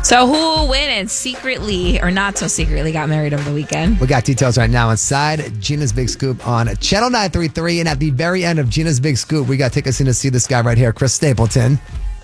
So who went and secretly, or not so secretly, got married over the weekend? We got details right now inside Gina's Big Scoop on Channel 933. And at the very end of Gina's Big Scoop, we got tickets in to see this guy right here, Chris Stapleton.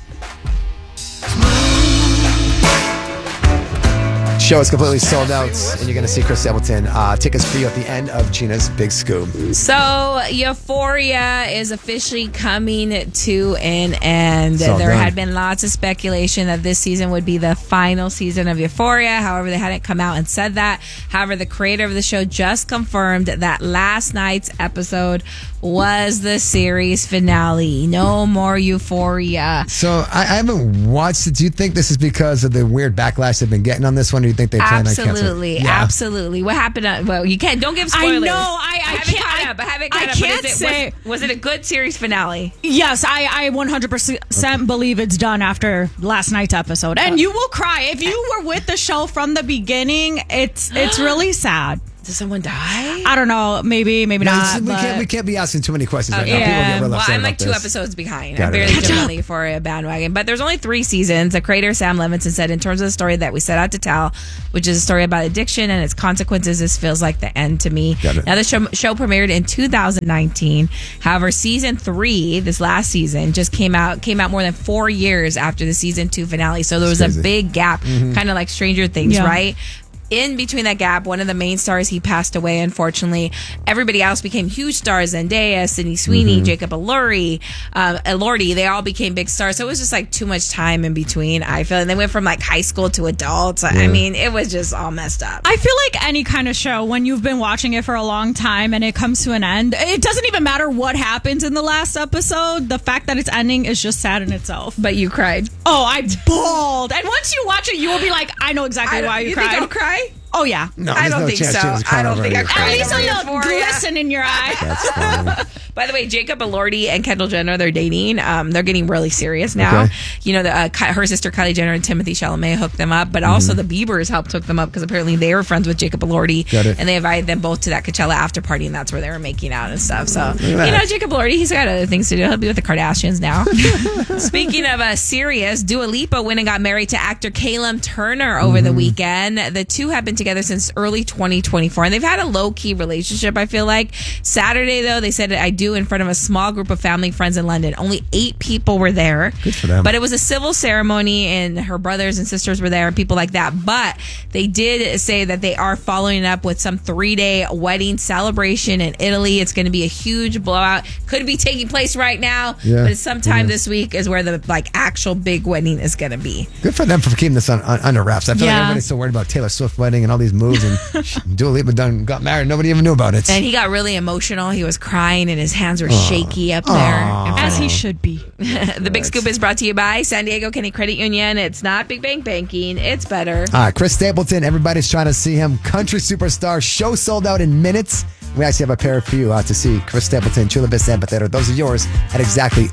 Show is completely sold out, and you're going to see Chris Stapleton. Tickets for you at the end of Gina's Big Scoop. So Euphoria is officially coming to an end. There had been lots of speculation that this season would be the final season of Euphoria. However, they hadn't come out and said that. However, the creator of the show just confirmed that last night's episode was the series finale. No more Euphoria. So I haven't watched it. Do you think this is because of the weird backlash they've been getting on this one, or do you think they plan on canceling? Absolutely. What happened? Well, you can't. Don't give spoilers. I know. I can't say. Was it a good series finale? Yes, I 100% believe it's done after last night's episode, and you will cry if you were with the show from the beginning. It's really sad. Did someone die? I don't know. Maybe not. We can't be asking too many questions right now. Yeah. People get real upset I'm like about 2 this. episodes behind. I barely jumped on the Euphoria bandwagon. But there's only 3 seasons. The creator, Sam Levinson, said, in terms of the story that we set out to tell, which is a story about addiction and its consequences, this feels like the end to me. Now, the show premiered in 2019. However, season 3, this last season, just came out more than 4 years after the season 2 finale. So there was a big gap, kind of like Stranger Things, right? In between that gap, one of the main stars, he passed away, unfortunately. Everybody else became huge stars. Zendaya, Sydney Sweeney, Jacob Elordi, they all became big stars. So it was just like too much time in between, I feel. And they went from like high school to adults. I mean, it was just all messed up. I feel like any kind of show, when you've been watching it for a long time and it comes to an end, it doesn't even matter what happens in the last episode. The fact that it's ending is just sad in itself. But you cried. Oh, I bawled. And once you watch it, you will be like, I know exactly why you cried. You think I'll cry? Oh, yeah. No, I don't think so. I don't think I cried. At least a little glisten in your eye. That's funny. By the way, Jacob Elordi and Kendall Jenner, they're dating. They're getting really serious now. Okay. You know, her sister Kylie Jenner and Timothée Chalamet hooked them up, but also the Biebers helped hook them up because apparently they were friends with Jacob Elordi. And they invited them both to that Coachella after party, and that's where they were making out and stuff. So, you know, Jacob Elordi, he's got other things to do. He'll be with the Kardashians now. Speaking of serious, Dua Lipa went and got married to actor Callum Turner over the weekend. The two have been together since early 2024, and they've had a low-key relationship, I feel like. Saturday, though, they said I do in front of a small group of family friends in London. Only 8 people were there. Good for them. But it was a civil ceremony, and her brothers and sisters were there and people like that. But they did say that they are following up with some 3-day wedding celebration in Italy. It's going to be a huge blowout. Could be taking place right now, but sometime this week is where the actual big wedding is going to be. Good for them for keeping this under wraps. I feel like everybody's so worried about Taylor Swift wedding and all these moves, and Dua Lipa got married. Nobody even knew about it. And he got really emotional. He was crying, and his hands were shaky up there. As he should be. The Big Scoop is brought to you by San Diego County Credit Union. It's not Big Bang Banking. It's better. All right, Chris Stapleton. Everybody's trying to see him. Country superstar. Show sold out in minutes. We actually have a pair for you to see Chris Stapleton, Chula Vista Amphitheater. Those are yours at exactly